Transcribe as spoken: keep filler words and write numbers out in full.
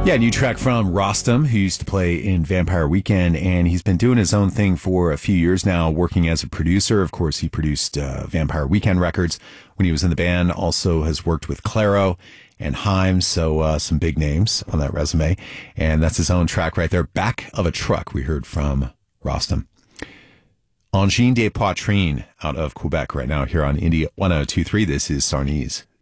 Yeah, new track from Rostam, who used to play in Vampire Weekend, and he's been doing his own thing for a few years now, working as a producer. Of course, he produced uh, Vampire Weekend records when he was in the band, also has worked with Clairo and Haim, so uh, some big names on that resume. And that's his own track right there, Back of a Truck, we heard from Rostam. Engine de Poitrine out of Quebec right now here on Indie one oh two point three. This is Sarnese.